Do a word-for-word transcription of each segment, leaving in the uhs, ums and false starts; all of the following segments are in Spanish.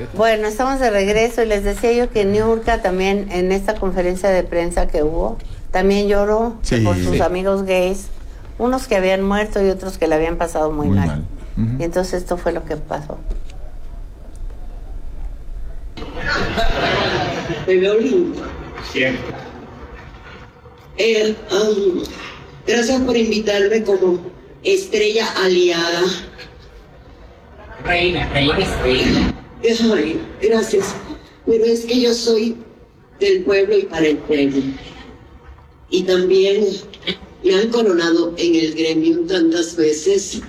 secreto. Bueno, estamos de regreso y les decía yo que Niurka también en esta conferencia de prensa que hubo, también lloró sí, por sus sí. amigos gays, unos que habían muerto y otros que le habían pasado muy, muy mal. mal. Uh-huh. Y entonces esto fue lo que pasó. Me veo lindo. Cierto. Eh, um, gracias por invitarme como estrella aliada. Reina, reina, reina. Ay, gracias. Pero es que yo soy del pueblo y para el pueblo. Y también me han coronado en el gremio tantas veces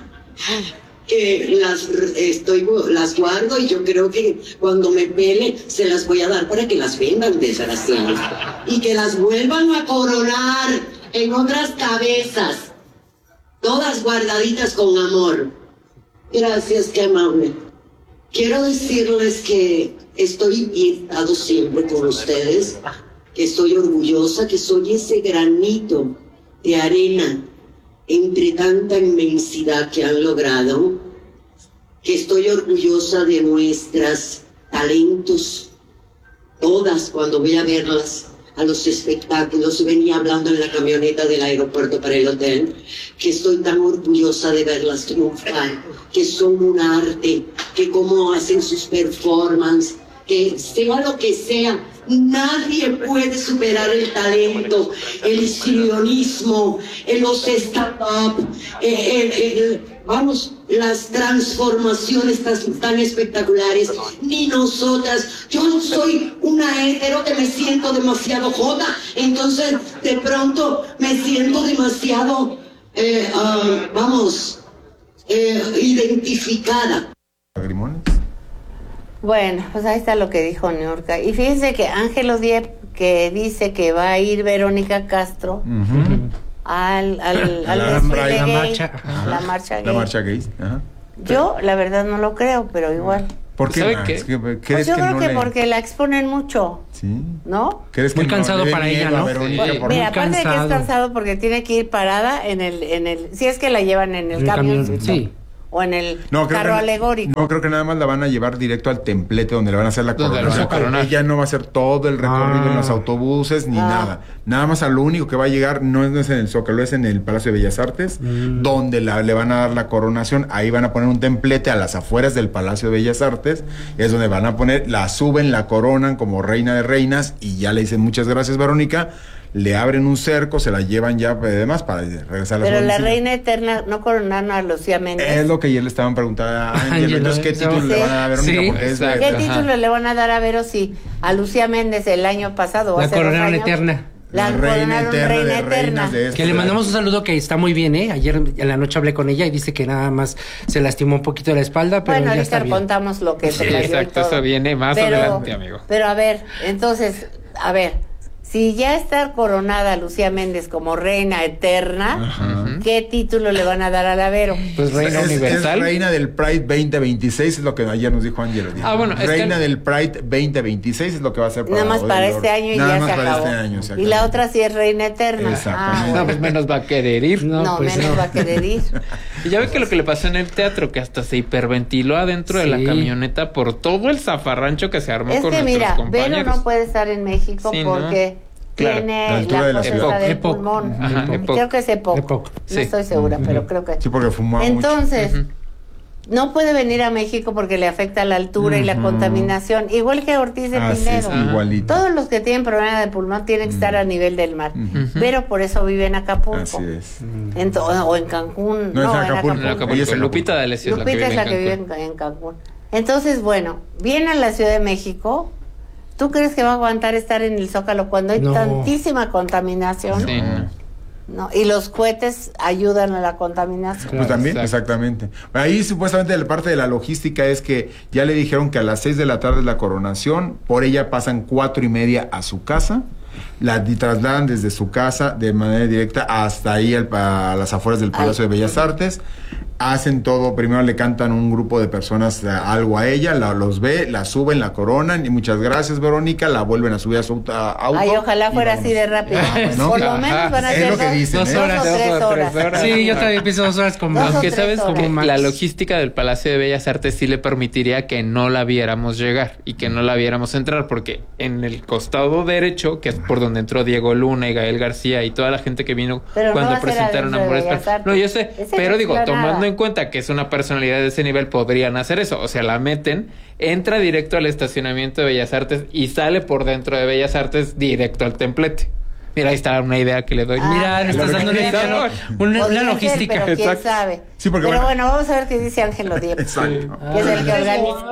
que las estoy las guardo y yo creo que cuando me pele se las voy a dar para que las vendan, desgraciadas, y que las vuelvan a coronar en otras cabezas, todas guardaditas con amor. Gracias, qué amable. Quiero decirles que estoy y he estado siempre con ustedes, que estoy orgullosa, que soy ese granito de arena entre tanta inmensidad que han logrado, que estoy orgullosa de nuestras talentos, todas, cuando voy a verlas a los espectáculos, venía hablando en la camioneta del aeropuerto para el hotel, que estoy tan orgullosa de verlas triunfar, que son un arte, que cómo hacen sus performances, que sea lo que sea, nadie puede superar el talento, el histrionismo, los stand-up, el, el, el, vamos, las transformaciones tan, tan espectaculares, ni nosotras. Yo no soy una hetero que me siento demasiado jota, entonces de pronto me siento demasiado, eh, uh, vamos, eh, identificada. ¿Lagrimones? Bueno, pues ahí está lo que dijo Niurka. Y fíjense que Ángelo Diep, que dice que va a ir Verónica Castro uh-huh. al, al, al la, desfile la, gay, marcha, la marcha gay. La marcha gay. Ajá. Yo, la verdad, no lo creo, pero igual. ¿Por qué? ¿Sabe Más? qué? Es que, Pues ¿crees yo que creo no que le... porque la exponen mucho. Sí. ¿No? ¿Crees Muy que cansado no le para miedo ella, a ¿no? Verónica Sí. por Mira, no? aparte de que es cansado. cansado porque tiene que ir parada en el, en el, si es que la llevan en el, El camión, camión, sí. o en el No, creo carro que, alegórico. No, creo que nada más la van a llevar directo al templete donde le van a hacer la Donde la coronación. van a coronar. Ella no va a hacer todo el recorrido Ah. en los autobuses ni Ah. nada. Nada más a lo único que va a llegar no es, no es en el Zócalo, es en el Palacio de Bellas Artes, Mm. donde la, le van a dar la coronación. Ahí van a poner un templete a las afueras del Palacio de Bellas Artes. Es donde van a poner, la suben, la coronan como reina de reinas y ya le dicen muchas gracias, Verónica. Le abren un cerco, se la llevan ya además para regresar a la Pero la domicilio. reina eterna no coronaron a Lucía Méndez. Es lo que ayer le estaban preguntando a Ángel. Ángel, Entonces, ¿qué sí. título le van a dar a Verónica? Sí, Porque es exacto. ¿Qué Ajá. título le van a dar a Vero si a Lucía Méndez el año pasado o La hace dos coronaron años, eterna. La, La reina coronaron eterna reina de eterna. reinas de este. Que le mandamos un saludo que está muy bien, ¿eh? Ayer en la noche hablé con ella y dice que nada más se lastimó un poquito la espalda, pero Bueno, ya está ahorita bien. contamos lo que se Sí, cayó y exacto, todo. eso viene más Pero- adelante, amigo. Pero a ver, entonces, a ver, si ya está coronada Lucía Méndez como reina eterna, Ajá. ¿qué título le van a dar a la Vero? Pues reina es, universal. es reina del Pride veinte veintiséis, es lo que ayer nos dijo Ángel. Ah, bueno, es reina que- del Pride veinte veintiséis es lo que va a ser para Nada más Odell para Lord. este año y Nada ya más se para acabó. este año, Y exactamente. la otra sí es reina eterna. Exactamente. Ah, No, bueno. pues menos va a querer ir. No, No, pues menos no. va a querer ir. Y ya ve que lo que le pasó en el teatro, que hasta se hiperventiló adentro de la Sí. camioneta por todo el zafarrancho que se armó Es con que nuestros mira, compañeros. Vero no puede estar en México Sí, ¿no? porque Claro. tiene La altura la, de la cosa ciudad. esta del Epoc. pulmón. Ajá, Ujú. Epoc. Creo que es Epoc. Epoc. No Sí. estoy segura, pero creo que Sí, porque fumaba mucho. Entonces, Ujú. no puede venir a México porque le afecta la altura y la Ujú. contaminación, igual que Ortiz de Así es, Pinedo. igualito. Todos los que tienen problemas de pulmón tienen que estar a nivel del mar. Ujú. Pero por eso vive en Acapulco. Así es. En to- o en Cancún. No, No, es en en Acapulco. En Acapulco. Ella es en Lupita D'Alessio es la que Lupita vive es la en que vive Cancún. en, en Cancún. Entonces, bueno, viene a la Ciudad de México. ¿Tú crees que va a aguantar estar en el Zócalo cuando hay No. tantísima contaminación? Sí, no. ¿No? Y los cohetes ayudan a la contaminación. Pues también, Exacto. exactamente. Ahí supuestamente la parte de la logística es que ya le dijeron que a las seis de la tarde es la coronación, por ella pasan cuatro y media a su casa, la di- trasladan desde su casa de manera directa hasta ahí al- a las afueras del Palacio Ay. de Bellas Artes. hacen todo, primero le cantan un grupo de personas a, algo a ella, la, los ve, la suben, la coronan y muchas gracias Verónica, la vuelven a subir a su auto. Ay, ojalá fuera así de rápido. ¿No? Por lo menos van a es ser lo que dos, dicen, dos ¿eh? horas. dos o tres Dos o tres horas. horas. Sí, yo también pienso dos horas con Dos más. o Aunque tres sabes horas. que Max. la logística del Palacio de Bellas Artes sí le permitiría que no la viéramos llegar y que no la viéramos entrar, porque en el costado derecho, que es por donde entró Diego Luna y Gael García y toda la gente que vino Pero no cuando va a ser presentaron adentro de Amores Bellas Per- Artes. No, yo sé, Ese pero no digo, es la tomando nada. en cuenta que es una personalidad de ese nivel, podrían hacer eso. O sea, la meten, entra directo al estacionamiento de Bellas Artes y sale por dentro de Bellas Artes directo al templete. Mira, ahí está una idea que le doy. Ah, Mira, le estás lo dando una, que- idea, ¿no? una, Podría una ser, logística. pero quién exacto. sabe. Sí, porque pero bueno- bueno, vamos a ver qué dice Ángelo Diep, Exacto. que es el que organiza.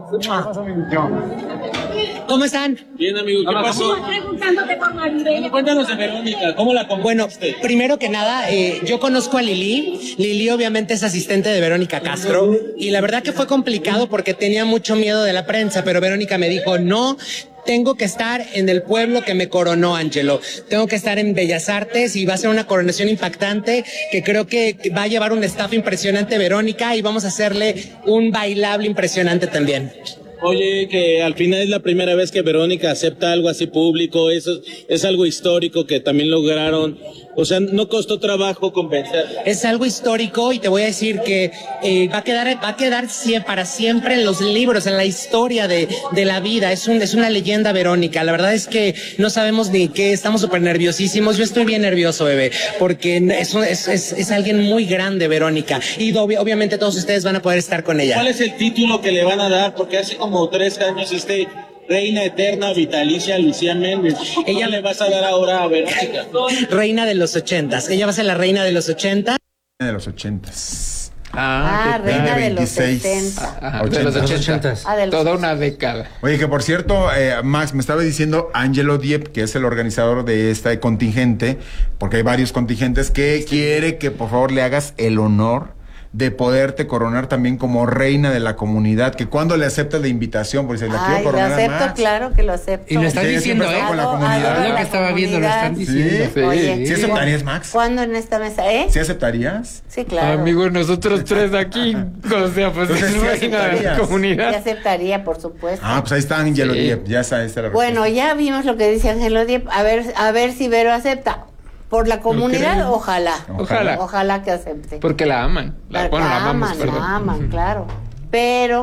¿Cómo están? Bien, amigo, ¿qué pasó? Preguntándote por Maribel. Cuéntanos de Verónica, ¿cómo la Bueno, conociste? primero que nada, eh, yo conozco a Lili. Lili obviamente es asistente de Verónica Castro. Y la verdad que fue complicado porque tenía mucho miedo de la prensa, pero Verónica me dijo, no, tengo que estar en el pueblo que me coronó, Ángelo. Tengo que estar en Bellas Artes y va a ser una coronación impactante que creo que va a llevar un staff impresionante, Verónica, y vamos a hacerle un bailable impresionante también. Oye, que al final es la primera vez que Verónica acepta algo así público, eso es, es algo histórico que también lograron. O sea, no costó trabajo convencerla. Es algo histórico y te voy a decir que eh, va a quedar, va a quedar sie- para siempre en los libros, en la historia de, de la vida. Es un, es una leyenda, Verónica. La verdad es que no sabemos ni qué, estamos súper nerviosísimos. Yo estoy bien nervioso, bebé, porque es, un- es, es, es alguien muy grande, Verónica. Y obvi- obviamente todos ustedes van a poder estar con ella. ¿Cuál es el título que le van a dar? Porque hace como tres años este Reina Eterna Vitalicia Lucía Méndez. Ella- Ella le vas a dar ahora a Verónica. Reina de los ochentas. Ella va a ser la reina de los ochentas. De los ochentas. Ah, qué reina tal. de los veintiséis. setenta. Ajá, de los ochentas. ochentas. Ah, de los Toda ochenta. una década. Oye, que por cierto, eh, Max, me estaba diciendo Ángelo Diep, que es el organizador de este contingente, porque hay varios contingentes, que quiere que por favor le hagas el honor de poderte coronar también como reina de la comunidad, que cuando le aceptas la invitación, porque se la Ay, quiero lo coronar a acepto, Max. claro que lo acepto. Y lo están Sí, diciendo, siempre ¿eh? está con la Adoro- comunidad. adoro Es lo la que estaba viendo, lo están comunidad. diciendo. Sí. Oye, ¿Sí aceptarías, Max? ¿Cuándo en esta mesa? ¿Eh? ¿Sí aceptarías? Sí, claro. Amigo, nosotros tres aquí, o sea, pues Entonces, es ¿sí reina de aceptarías? la Sí comunidad. aceptaría, por supuesto. Ah, pues ahí está Ángelo Sí. Diep, ya está, esa es la Bueno, respuesta. ya vimos lo que dice Ángelo Diep. A ver, a ver si Vero acepta. Por la comunidad, creo. ojalá. Ojalá. Ojalá que acepte. Porque la aman. La, Porque bueno, la amamos, aman, perdón. la aman, claro. Pero